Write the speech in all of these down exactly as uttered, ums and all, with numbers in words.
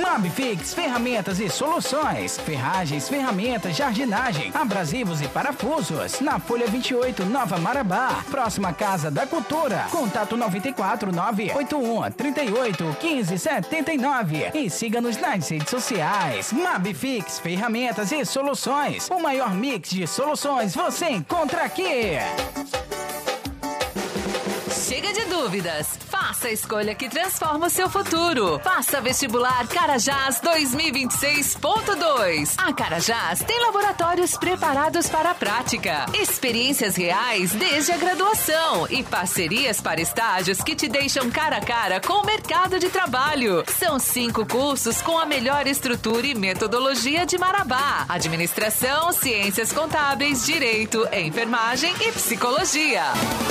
Mabfix, ferramentas e soluções. Ferragens, ferramentas, jardinagem, abrasivos e parafusos. Na Folha vinte e oito, Nova Marabá. Próxima Casa da Cultura. Contato nove quatro nove oito um três oito um cinco sete nove. E siga-nos nas redes sociais. Mabfix, ferramentas e soluções. O maior mix de soluções você encontra aqui. Chega de dúvidas. Faça a escolha que transforma o seu futuro. Faça vestibular Carajás dois mil e vinte e seis ponto dois. A Carajás tem laboratórios preparados para a prática, experiências reais desde a graduação e parcerias para estágios que te deixam cara a cara com o mercado de trabalho. São cinco cursos com a melhor estrutura e metodologia de Marabá: administração, ciências contábeis, direito, enfermagem e psicologia.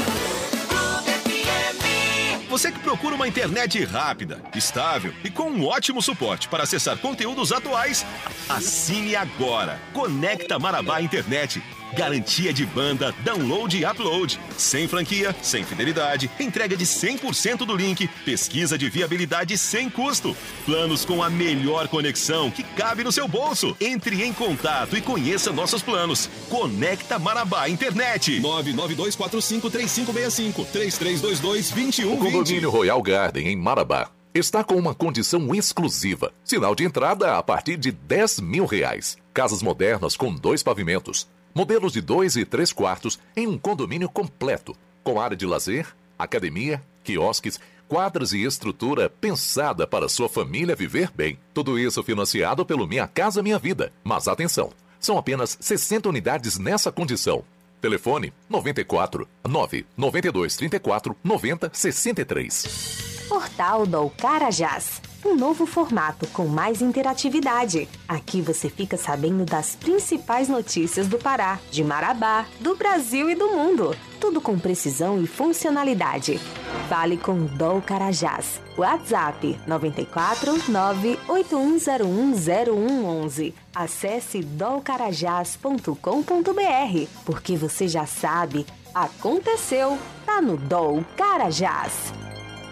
Você que procura uma internet rápida, estável e com um ótimo suporte para acessar conteúdos atuais, assine agora. Conecta Marabá Internet. Garantia de banda, download e upload. Sem franquia, sem fidelidade, entrega de cem por cento do link, pesquisa de viabilidade sem custo. Planos com a melhor conexão que cabe no seu bolso. Entre em contato e conheça nossos planos. Conecta Marabá Internet. nove nove dois quatro cinco três cinco seis cinco, três três dois dois, dois um dois zero. O condomínio Royal Garden, em Marabá, está com uma condição exclusiva. Sinal de entrada a partir de dez mil reais. Casas modernas com dois pavimentos. Modelos de dois e três quartos em um condomínio completo, com área de lazer, academia, quiosques, quadras e estrutura pensada para sua família viver bem. Tudo isso financiado pelo Minha Casa Minha Vida. Mas atenção, são apenas sessenta unidades nessa condição. Telefone nove quatro nove nove dois três quatro nove zero seis três. Portal do Carajás. Um novo formato com mais interatividade. Aqui você fica sabendo das principais notícias do Pará, de Marabá, do Brasil e do mundo. Tudo com precisão e funcionalidade. Fale com o D O Carajás. WhatsApp nove quatro nove oito um zero um zero um um um. Acesse dolcarajás ponto com ponto br, porque você já sabe, aconteceu, tá no D O Carajás.